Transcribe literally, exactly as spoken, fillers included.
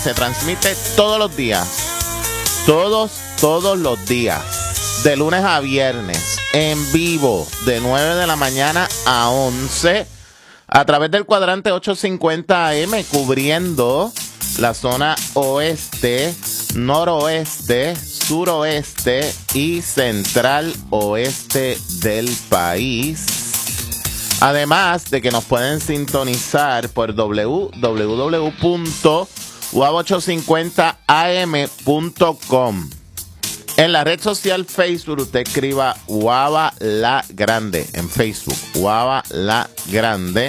Se transmite todos los días. Todos, todos los días. De lunes a viernes. En vivo. De nueve de la mañana a once. A través del cuadrante ochocientos cincuenta A M. Cubriendo la zona oeste, noroeste, suroeste y central oeste del país. Además de que nos pueden sintonizar por w w w punto guava ochocientos cincuenta a m punto com. En la red social Facebook usted escriba Guava La Grande en Facebook, Guava La Grande.